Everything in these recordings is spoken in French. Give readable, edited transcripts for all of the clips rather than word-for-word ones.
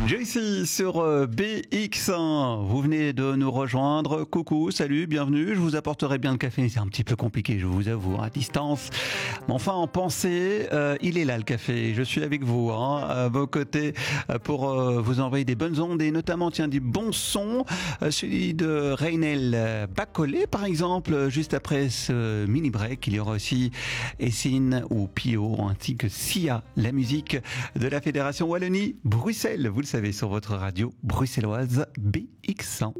Joyce sur BX1, vous venez de nous rejoindre. Coucou, salut, bienvenue. Je vous apporterai bien le café. C'est un petit peu compliqué, je vous avoue, à distance. Mais enfin, en pensée, il est là le café. Je suis avec vous, à vos côtés, pour vous envoyer des bonnes ondes et notamment, tiens, du bon son. Celui de Reynel Bacolé, par exemple. Juste après ce mini break, il y aura aussi Essine ou Pio, ainsi que Sia, la musique de la Fédération Wallonie-Bruxelles. Vous le savez, sur votre radio bruxelloise BX100.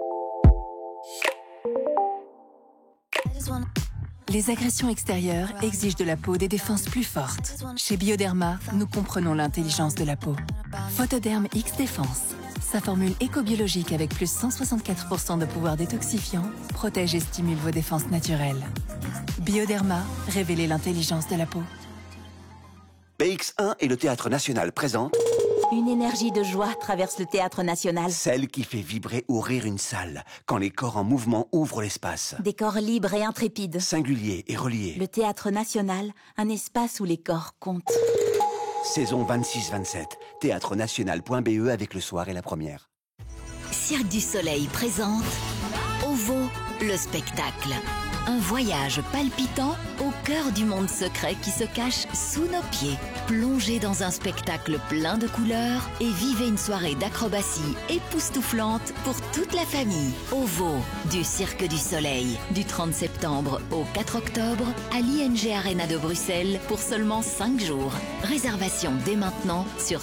Les agressions extérieures exigent de la peau des défenses plus fortes. Chez Bioderma, nous comprenons l'intelligence de la peau. Photoderm X Défense. Sa formule éco-biologique avec plus 164% de pouvoir détoxifiant protège et stimule vos défenses naturelles. Bioderma, révélez l'intelligence de la peau. BX1 et le Théâtre National présentent Une énergie de joie traverse le Théâtre National. celle qui fait vibrer ou rire une salle, quand les corps en mouvement ouvrent l'espace. Des corps libres et intrépides. Singulier et relié. Le Théâtre National, un espace où les corps comptent. Saison 26-27. Théâtrenational.be avec le soir et la première. Cirque du Soleil présente OVO, le spectacle. Un voyage palpitant au cœur du monde secret qui se cache sous nos pieds. Plongez dans un spectacle plein de couleurs et vivez une soirée d'acrobatie époustouflante pour toute la famille. OVO, du Cirque du Soleil, du 30 septembre au 4 octobre à l'ING Arena de Bruxelles pour seulement 5 jours. Réservation dès maintenant sur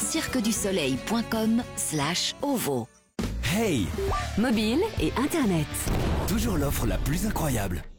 cirquedusoleil.com/OVO. Hey, Mobile et Internet. toujours l'offre la plus incroyable.